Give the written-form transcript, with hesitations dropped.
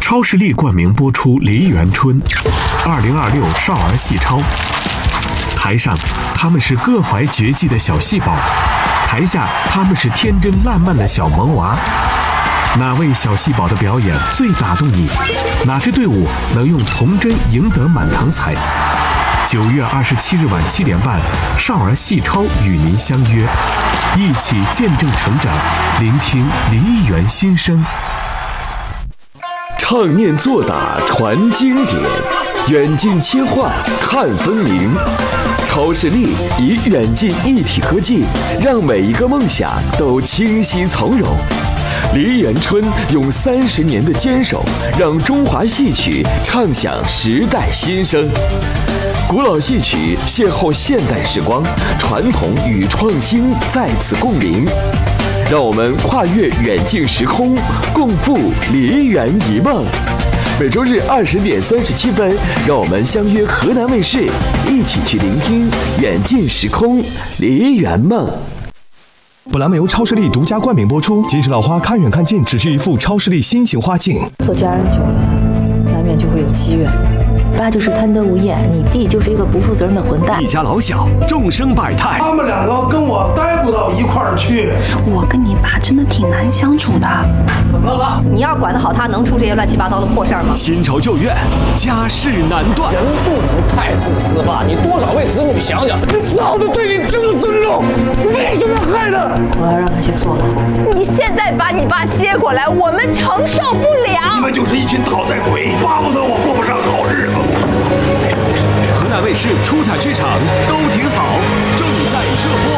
超视力冠名播出《梨园春》，2026少儿戏超。台上他们是各怀绝技的小戏宝，台下他们是天真烂漫的小萌娃。哪位小戏宝的表演最打动你？哪支队伍能用童真赢得满堂彩？9月27日晚7点半，少儿戏超与您相约，一起见证成长，聆听梨园心声。 唱念做打传经典，远近切换看分明。超视力以远近一体科技，让每一个梦想都清晰从容。梨园春用30年的坚守，让中华戏曲唱响时代新声。古老戏曲邂逅现代时光，传统与创新在此共鸣。让我们跨越远近时空，共赴梨园一梦。每周日20点37分，让我们相约河南卫视，一起去聆听远近时空梨园梦。 本栏目由超视力独家冠名播出。金石老花看远看近，只需一副超视力新型花镜。 做家人久了，难免就会有积怨。爸就是贪得无厌，你弟就是一个不负责任的混蛋。 一家老小，众生百态。 他们两个跟我待不到一块儿去。 我跟你爸真的挺难相处的。 怎么了？你要是管得好他，能出这些乱七八糟的破事儿吗？ 新仇旧怨，家事难断。 人不能太自私吧？你多少为子女想想。你嫂子对你这么尊重，为什么害他？ 我要让他去坐牢。 你现在把你爸接过来，我们承受不了。 你们就是一群讨债鬼，巴不得我过不上好日子。 河南卫视出彩剧场都挺好，正在热播。